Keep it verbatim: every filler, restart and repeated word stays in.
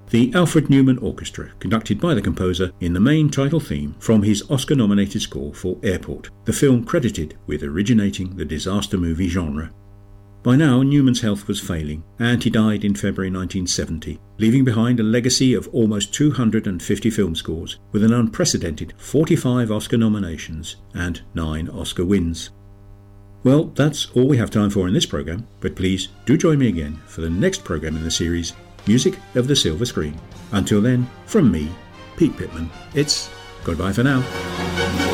The Alfred Newman Orchestra, conducted by the composer in the main title theme from his Oscar-nominated score for Airport, the film credited with originating the disaster movie genre. By now, Newman's health was failing, and he died in February nineteen seventy, leaving behind a legacy of almost two hundred fifty film scores, with an unprecedented forty-five Oscar nominations and nine Oscar wins. Well, that's all we have time for in this programme, but please do join me again for the next programme in the series, Music of the Silver Screen. Until then, from me, Pete Pittman, it's goodbye for now.